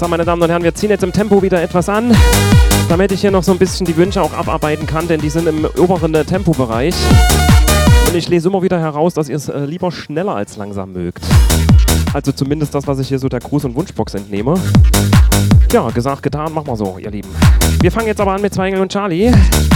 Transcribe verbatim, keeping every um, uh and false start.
So, meine Damen und Herren, wir ziehen jetzt im Tempo wieder etwas an, damit ich hier noch so ein bisschen die Wünsche auch abarbeiten kann, denn die sind im oberen äh, Tempobereich. Und ich lese immer wieder heraus, dass ihr es äh, lieber schneller als langsam mögt. Also zumindest das, was ich hier so der Gruß- und Wunschbox entnehme. Ja, gesagt, getan, machen wir so, ihr Lieben. Wir fangen jetzt aber an mit zwei Engel und Charlie.